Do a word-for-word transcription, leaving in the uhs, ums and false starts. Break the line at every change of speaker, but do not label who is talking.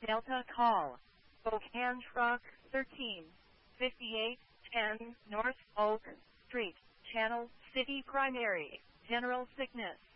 Delta call. Spokane Truck thirteen fifty-eight ten North Oak Street, Channel City Primary, General Sickness.